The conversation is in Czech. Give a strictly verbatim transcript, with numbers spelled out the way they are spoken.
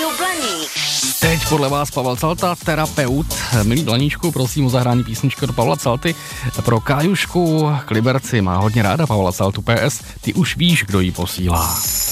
Rádiu Blaník. Teď podle vás Pavel Calta, terapeut. Milý Blaníčku, prosím o zahrání písničky od Pavla Calty. Pro Kájušku k Liberci má hodně ráda Pavla Caltu. P S. Ty už víš, kdo jí posílá.